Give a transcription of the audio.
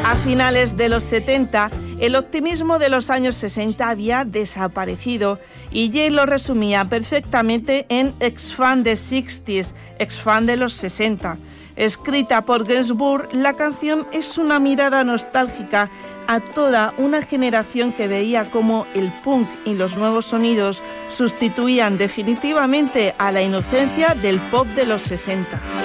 A finales de los 70, el optimismo de los años 60 había desaparecido y Jay lo resumía perfectamente en Ex-Fan de 60s, ex-fan de los 60. Escrita por Gainsbourg, la canción es una mirada nostálgica a toda una generación que veía cómo el punk y los nuevos sonidos sustituían definitivamente a la inocencia del pop de los 60.